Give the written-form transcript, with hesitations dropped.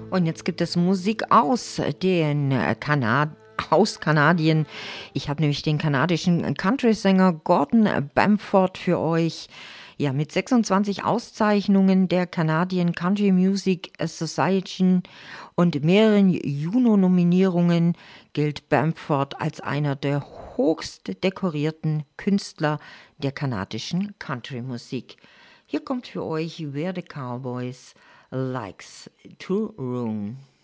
Und jetzt gibt es Musik aus den aus Kanadien. Ich habe nämlich den kanadischen Country-Sänger Gordon Bamford für euch. Ja, mit 26 Auszeichnungen der Canadian Country Music Association und mehreren Juno-Nominierungen gilt Bamford als einer der höchst dekorierten Künstler der kanadischen Country-Musik. Hier kommt für euch Where the Cowboys Likes to Roam.